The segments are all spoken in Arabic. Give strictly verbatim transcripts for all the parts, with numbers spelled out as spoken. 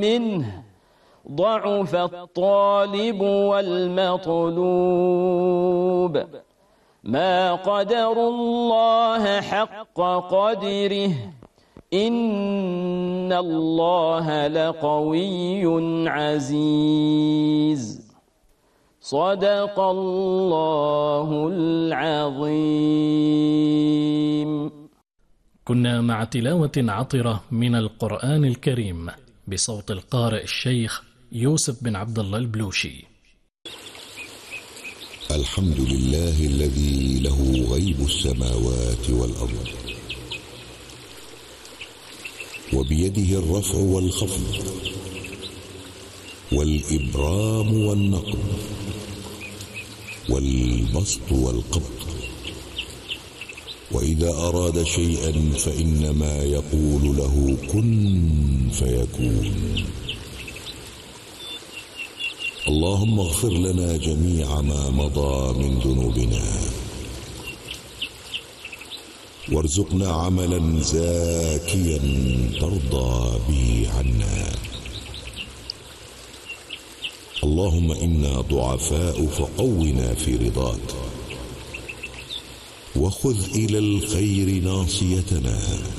منه ضعف الطالب والمطلوب ما قدروا الله حق قدره إن الله لقوي عزيز صدق الله العظيم. كنا مع تلاوة عطرة من القرآن الكريم بصوت القارئ الشيخ يوسف بن عبد الله البلوشي. الحمد لله الذي له غيب السماوات والأرض وبيده الرفع والخفض والإبرام والنقب والبسط والقبض، وإذا أراد شيئا فإنما يقول له كن فيكون. اللهم اغفر لنا جميع ما مضى من ذنوبنا، وارزقنا عملا زاكيا ترضى به عنا. اللهم إنا ضعفاء فقونا في رضاك، وخذ إلى الخير ناصيتنا،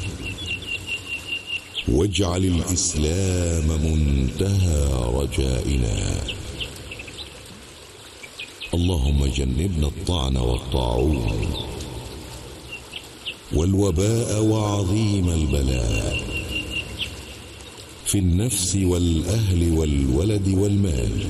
واجعل الإسلام منتهى رجائنا. اللهم جنبنا الطعن والطاعون والوباء وعظيم البلاء في النفس والأهل والولد والمال.